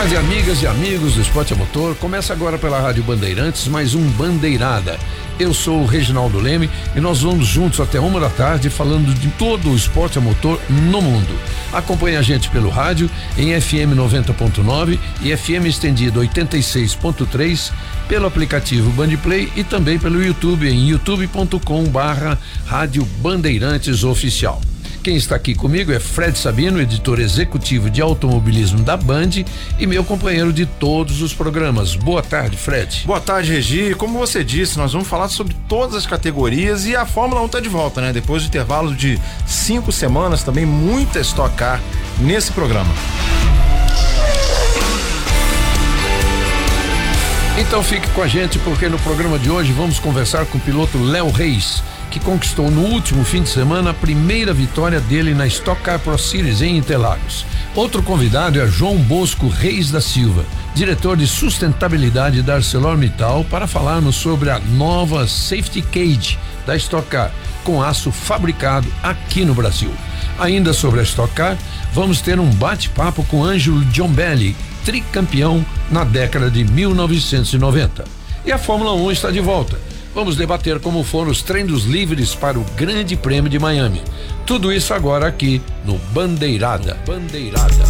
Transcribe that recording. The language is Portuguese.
tarde, amigas e amigos do Esporte a Motor. Começa agora pela Rádio Bandeirantes mais um Bandeirada. Eu sou o Reginaldo Leme e nós vamos juntos até 1h falando de todo o esporte a motor no mundo. Acompanhe a gente pelo rádio em FM 90.9 e FM estendido 86.3, pelo aplicativo Bandplay e também pelo YouTube em youtube.com/Rádio Bandeirantes Oficial. Quem está aqui comigo é Fred Sabino, editor executivo de automobilismo da Band e meu companheiro de todos os programas. Boa tarde, Fred. Boa tarde, Regi. Como você disse, nós vamos falar sobre todas as categorias e a Fórmula 1 está de volta, né? Depois do intervalo de 5 semanas, também muita Stock Car nesse programa. Então fique com a gente, porque no programa de hoje vamos conversar com o piloto Léo Reis, que conquistou no último fim de semana a primeira vitória dele na Stock Car Pro Series em Interlagos. Outro convidado é João Bosco Reis da Silva, diretor de sustentabilidade da ArcelorMittal, para falarmos sobre a nova Safety Cage da Stock Car, com aço fabricado aqui no Brasil. Ainda sobre a Stock Car, vamos ter um bate-papo com Ângelo Giombelli, tricampeão na década de 1990. E a Fórmula 1 está de volta. Vamos debater como foram os treinos livres para o Grande Prêmio de Miami. Tudo isso agora aqui no Bandeirada. Bandeirada.